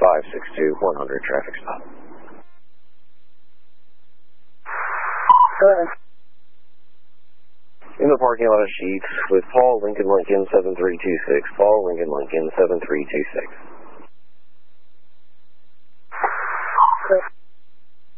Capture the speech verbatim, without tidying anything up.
five six two, one hundred, traffic stop. Good. In the parking lot of Sheets with Paul Lincoln Lincoln seven three two six. Paul Lincoln Lincoln seven three two six.